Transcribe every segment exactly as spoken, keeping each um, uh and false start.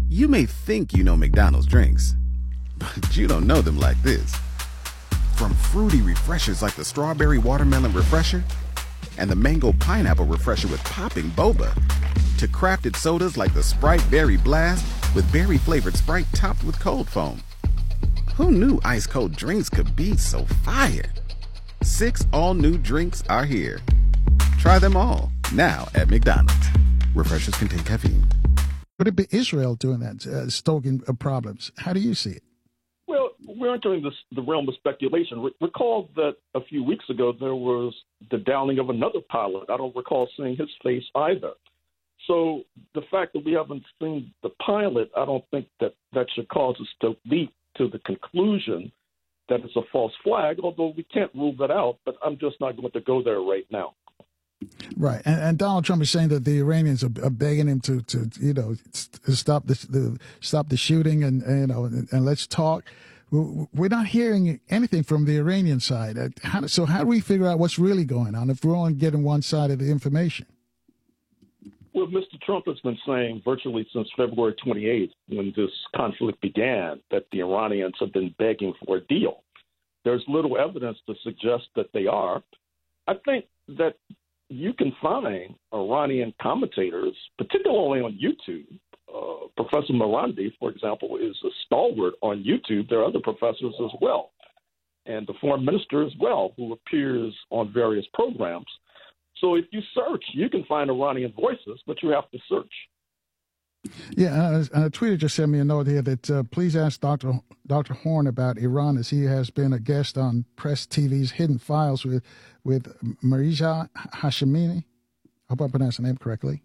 You may think you know McDonald's drinks, but you don't know them like this. From fruity refreshers like the Strawberry Watermelon Refresher and the Mango Pineapple Refresher with popping boba, to crafted sodas like the Sprite Berry Blast with berry-flavored Sprite topped with cold foam. Who knew ice-cold drinks could be so fire? Six all-new drinks are here. Try them all, now at McDonald's. Refreshers contain caffeine. Would it be Israel doing that, uh, stoking uh, problems? How do you see it? Well, we're entering this, the realm of speculation. Re- recall that a few weeks ago there was the downing of another pilot. I don't recall seeing his face either. So the fact that we haven't seen the pilot, I don't think that that should cause us to leap to the conclusion that it's a false flag, although we can't rule that out. But I'm just not going to go there right now. Right, and, and Donald Trump is saying that the Iranians are, are begging him to, to you know, to stop the, the stop the shooting and, and you know and, and let's talk. We're not hearing anything from the Iranian side. How, so how do we figure out what's really going on if we're only getting one side of the information? Well, Mister Trump has been saying virtually since February twenty-eighth, when this conflict began, that the Iranians have been begging for a deal. There's little evidence to suggest that they are. I think that you can find Iranian commentators, particularly on YouTube. Uh, Professor Marandi, for example, is a stalwart on YouTube. There are other professors as well, and the foreign minister as well, who appears on various programs. So if you search, you can find Iranian voices, but you have to search. Yeah, uh, a tweeter just sent me a note here that uh, please ask Doctor Doctor Horn about Iran, as he has been a guest on Press T V's Hidden Files with with Marija Hashemini. I hope I pronounced the name correctly.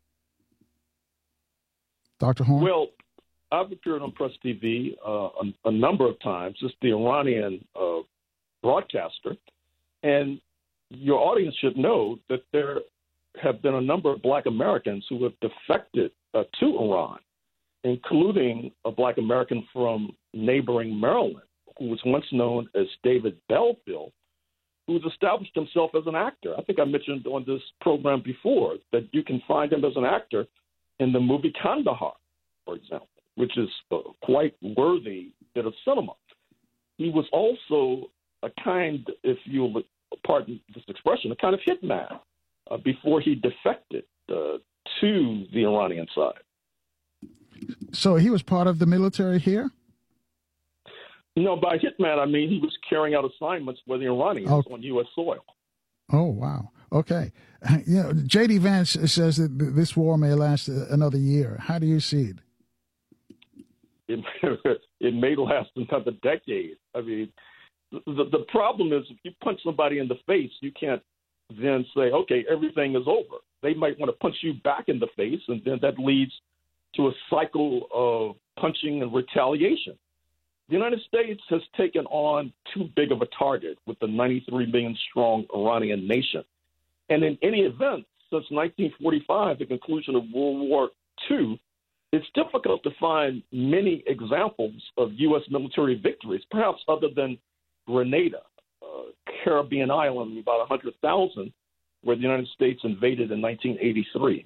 Doctor Horn? Well, I've appeared on Press T V uh, a, a number of times. It's the Iranian uh, broadcaster. And your audience should know that there have been a number of black Americans who have defected uh, to Iran, including a black American from neighboring Maryland, who was once known as David Belfield, who's established himself as an actor. I think I mentioned on this program before that you can find him as an actor in the movie Kandahar, for example, which is a quite worthy bit of cinema. He was also a kind, if you'll pardon this expression, a kind of hitman uh, before he defected uh, to the Iranian side. So he was part of the military here? No, by hitman, I mean he was carrying out assignments for the Iranians oh. on U S soil. Oh, wow. Okay. You know, J D. Vance says that this war may last another year. How do you see it? It, it may last another decade. I mean, the, the problem is if you punch somebody in the face, you can't then say, okay, everything is over. They might want to punch you back in the face, and then that leads to a cycle of punching and retaliation. The United States has taken on too big of a target with the ninety-three million strong Iranian nation. And in any event, since nineteen forty-five, the conclusion of World War Two, it's difficult to find many examples of U S military victories, perhaps other than Grenada, uh, Caribbean island, about one hundred thousand, where the United States invaded in nineteen eighty-three.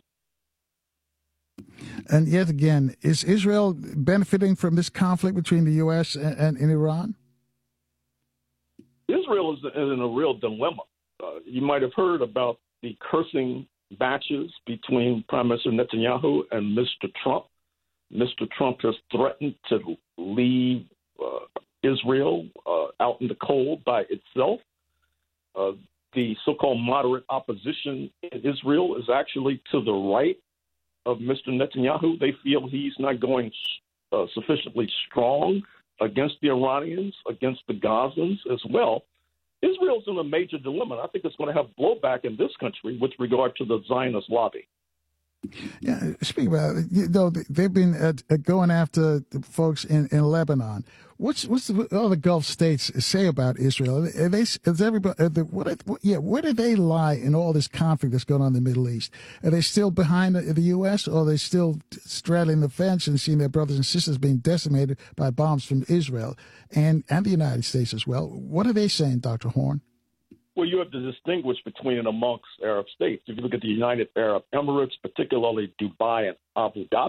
And yet again, is Israel benefiting from this conflict between the U S and, and, and Iran? Israel is in a real dilemma. Uh, you might have heard about the cursing matches between Prime Minister Netanyahu and Mister Trump. Mister Trump has threatened to leave uh, Israel uh, out in the cold by itself. Uh, the so-called moderate opposition in Israel is actually to the right of Mister Netanyahu. They feel he's not going uh, sufficiently strong against the Iranians, against the Gazans as well. Israel's in a major dilemma. I think it's going to have blowback in this country with regard to the Zionist lobby. Yeah, speaking about it, you know, they've been uh, going after the folks in, in Lebanon. What's what's the other Gulf states say about Israel? Are they, is everybody, are they, what, are, yeah, where do they lie in all this conflict that's going on in the Middle East? Are they still behind the, the U S, or are they still straddling the fence and seeing their brothers and sisters being decimated by bombs from Israel and, and the United States as well? What are they saying, Doctor Horn? Well, you have to distinguish between and amongst Arab states. If you look at the United Arab Emirates, particularly Dubai and Abu Dhabi,